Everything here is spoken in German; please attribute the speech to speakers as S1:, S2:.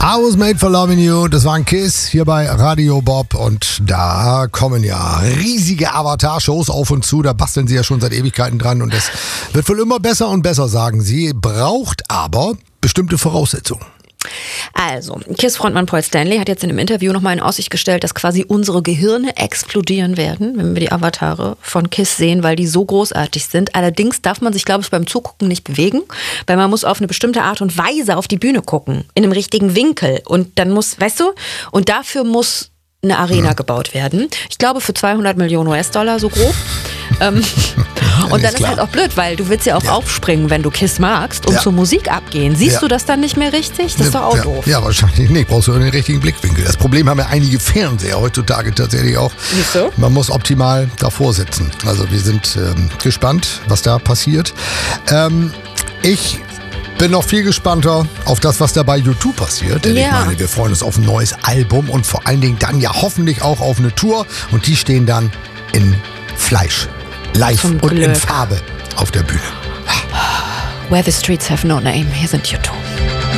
S1: I Was Made for Loving You, das war ein Kiss hier bei Radio Bob und da kommen ja riesige Avatar-Shows auf und zu, da basteln sie ja schon seit Ewigkeiten dran und das wird wohl immer besser und besser, sagen sie, braucht aber bestimmte Voraussetzungen.
S2: Also, KISS-Frontmann Paul Stanley hat jetzt in einem Interview nochmal in Aussicht gestellt, dass quasi unsere Gehirne explodieren werden, wenn wir die Avatare von KISS sehen, weil die so großartig sind. Allerdings darf man sich, glaube ich, beim Zugucken nicht bewegen, weil man muss auf eine bestimmte Art und Weise auf die Bühne gucken, in einem richtigen Winkel. Und dann muss, weißt du, und dafür muss eine Arena gebaut werden. Ich glaube für 200 Millionen US-Dollar, so grob. Und dann ist halt auch blöd, weil du willst ja auch aufspringen, wenn du KISS magst und zur Musik abgehen. Siehst du das dann nicht mehr richtig? Das ist doch auch doof.
S1: Ja, wahrscheinlich nicht. Brauchst du den richtigen Blickwinkel. Das Problem haben ja einige Fernseher heutzutage tatsächlich auch.
S2: Wieso?
S1: Man muss optimal davor sitzen. Also wir sind gespannt, was da passiert. Ich bin noch viel gespannter auf das, was da bei YouTube passiert. Denn ich meine, wir freuen uns auf ein neues Album und vor allen Dingen dann ja hoffentlich auch auf eine Tour. Und die stehen dann in Fleisch, live und in Farbe auf der Bühne.
S2: Where the streets have no name, hier sind YouTube.